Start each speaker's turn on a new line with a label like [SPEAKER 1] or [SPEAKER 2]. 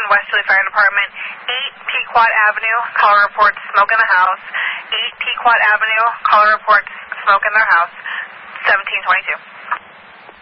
[SPEAKER 1] Westerly Fire Department. 8 Pequot Avenue, caller reports smoke in the house. 8 Pequot Avenue, caller reports smoke in their house. 1722.